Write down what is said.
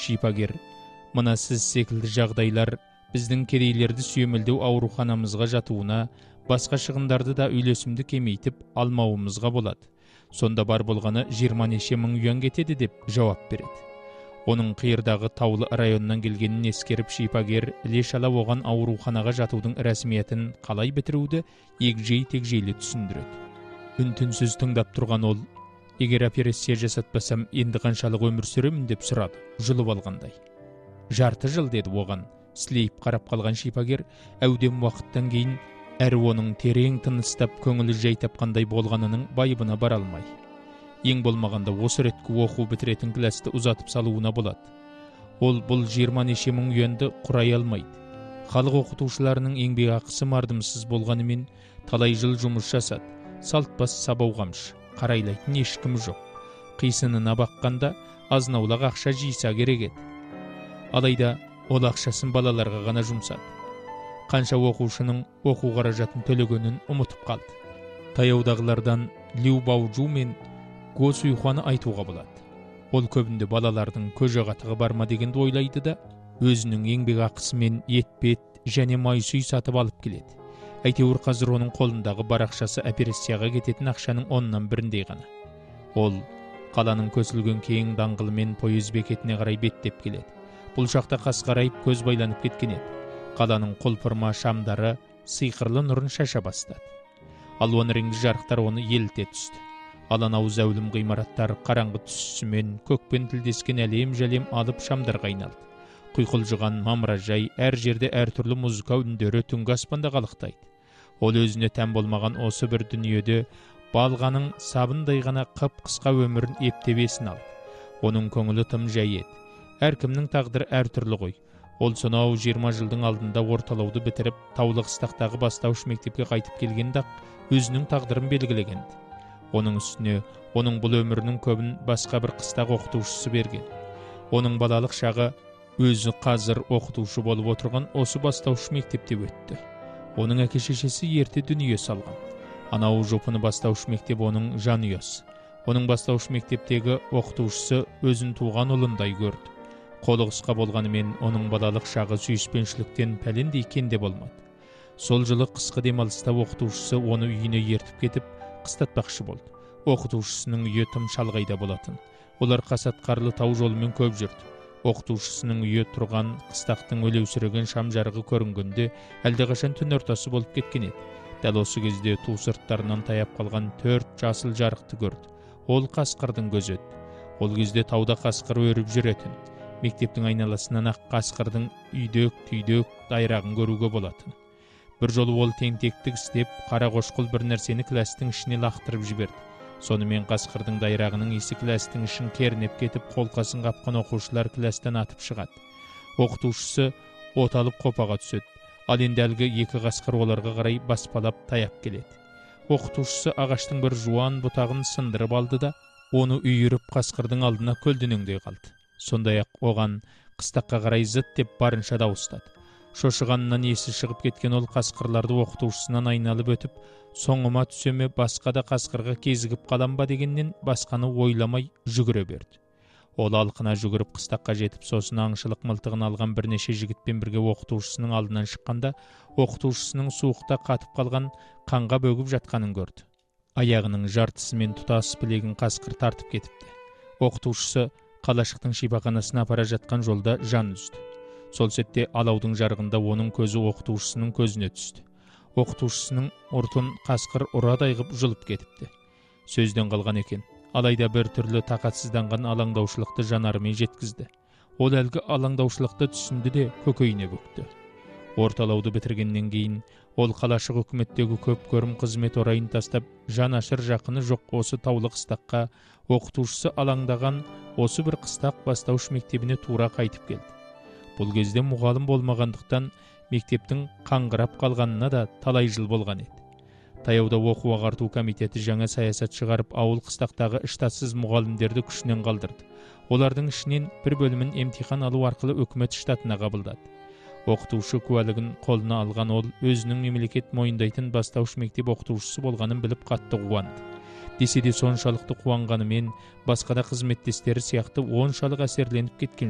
Шипагер: "Мына сіз секілді жағдайлар біздің кедейлерді сүйемелдеу ауруханамызға жатуына, басқа шығындарды да үйлесімді кемейтіп алмауымызға болады. Сонда бар болғаны 20 неше мың юан кетеді" деп жауап береді. Оның қиырдағы таулы районнан келгенін ескеріп, Шипагер іле-шала оған ауруханаға жатудың рәсмиетін қалай бітіруді егжей-тегжейлі түсіндіреді. Үн-түнсіз тыңдап тұрған ол: "Егер операция жасатпасам, енді қаншалық өмір сүремін?" деп сұрады, жұлып алғандай. "Жарты жыл" деді оған. Сілейіп қарап қалған Шипагер әудем уақыттан кейін әрі оның терең тыныстап көңілі жай тапқандай болғанының байыбына бара алмай: "Ең болмағанда осы реткі оқу бітіретін класты ұзатып салуына болады. Ол бұл 20 неше мың юанды құрай алмайды. Халық оқытушыларының еңбек ақысы мардымсыз болғанымен талай жыл жұмыс жасады. Салтпас сабау қамшы, қарайлайтын ешкім жоқ. Қисынына баққанда азнаулақ ақша жиса керек еді. Алайда ол ақшасын балаларға ғана жұмсады. Қанша оқушының оқу қаражатын төлегенін ұмытып қалды." Таяудағылардан Лю Баужу мен Го Суйхуаны айтуға болады. Ол көбінде балалардың көже-қатығы бар ма дегенді ойлайды да, өзінің еңбек ақысымен етпет және майсүй сатып алып келеді. Әйтеуір қазір оның қолындағы бар ақшасы операцияға кететін ақшаның 10-нан 1-індей ғана. Ол қаланың көсілген кең даңғылымен пойыз бекетіне қарай беттеп келеді. Бұл шақта қас қарайып көз байланып кеткен еді. Қаланың құлпырма шамдары сиқырлы нұрын шаша бастады. Алуан реңді жарықтар оны еліте түсті. Аланау зәулім ғимараттар қараңғы түсісімен көкпен тілдескен әлем-жәлем алып шамдарға айналды. Құйқылжыған мамыражай, әр жерде әртүрлі музыка үндері түнгі аспанда қалықтайды. Ол өзіне тән болмаған осы бір дүниеде балғаның сабындай ғана қып-қысқа өмірін ептебесін алды. Оның көңілі тым жай еді. Әркімнің тағдыры әртүрлі ғой. Ол сонау 20 жылдың алдында орталауды бітіріп, таулы қыстақтағы бастауыш мектепке қайтып келгенде өзінің тағдырын белгілегенді. Оның үстіне, оның бұл өмірінің көбін басқа бір қыстақ оқытушысы берген. Оның балалық шағы өзі қазір оқытушы болып отырған осы бастауыш мектепте өтті. Оның әке-шешесі ерте дүние салған. Анау жопыны бастауыш мектеп оның жанұясы. Оның бастауыш мектептегі оқытушысы өзін туған ұлындай көрді. Қолы қысқа болғанымен оның балалық шағы сүйіспеншіліктен пәлендей кенде болмады. Сол жылы қысқы демалыста оқытушысы оны үйіне ертіп кетіп, қыстатпақшы болды. Оқытушысының үйі тым шалғайда болатын. Олар қасат қарлы тау жолымен көп жүрді. Оқытушысының үйі тұрған қыстақтың өлеусіреген шам жарығы көрінгенде әлдеқашан түн ортасы болып кеткен еді. Дәл осы кезде ту сырттарынан таяп қалған 4 жасыл жарықты көрді. Ол қасқырдың көзі еді. Ол кезде тауда қасқыр өріп жүретін. Мектептің айналасынан ақ қасқырдың үйдек-түйдек дайрағын көруге болатын. Бір жолы ол тентектік істеп, қара қошқыл бір нәрсені кластың ішіне лақтырып жіберді. Сонымен қасқырдың дайрағының иісі кластың ішін кернеп кетіп, қолқасын қапқан оқушылар кластан атып шығады. Оқытушысы от алып қопаға түседі. Ал енді әлгі 2 қасқыр оларға қарай баспалап таяп келеді. Оқытушысы ағаштың бір жуан бұтағын сындырып алды да, оны үйіріп қасқырдың алдына көлденеңдей қалды. Сондай-ақ оған қыстаққа қарай зыт деп барынша дауыстады. Шошығанынан есі шығып кеткен ол қасқырларды оқытушысынан айналып өтіп, соңыма түсеме басқа да қасқырға кезігіп қалам ба дегеннен басқаны ойламай жүгіре берді. Ол алқына жүгіріп қыстаққа жетіп, сосын аңшылық мылтығын алған бірнеше жігітпен бірге оқытушысының алдынан шыққанда, оқытушысының суықта қатып қалған, қанға бөгіп жатқанын көрді. Аяғының жартысымен тұтас білегін қасқыр тартып кетіпті. Оқытушысы қалашықтың шипаханасына апара жатқан жолда жан үзді. Сол сәтте алаудың жарығында оның көзі оқытушысының көзіне түсті. Оқытушысының ұртын қасқыр ұрадай ғып жұлып кетіпті. Сөзден қалған екен. Алайда бір түрлі тақатсызданған алаңдаушылықты жанарымен жеткізді. Ол әлгі алаңдаушылықты түсінді де көкейіне бүкті. Орталауды бітіргеннен кейін ол қалашық үкіметтегі көп көрім қызмет орайын тастап, жан ашыр жақыны жоқ осы таулы қыстаққа, оқытушысы алаңдаған осы бір қыстақ бастауыш мектебіне тура қайтып келді. Бұл кезде мұғалім болмағандықтан мектептің қаңғырап қалғанына да талай жыл болған еді. Таяуда оқу ағарту комитеті жаңа саясат шығарып, ауыл қыстақтағы штатсыз мұғалімдерді күшінен қалдырды. Олардың ішінен бір бөлімін емтихан алу арқылы үкімет штатына қабылдады. Оқытушы куәлігін қолына алған ол өзінің мемлекет мойындайтын бастауыш мектеп оқытушысы болғанын біліп қатты қуанды. Десе де соншалықты қуанғанымен басқа да қызметтестері сияқты оншалық әсерленіп кеткен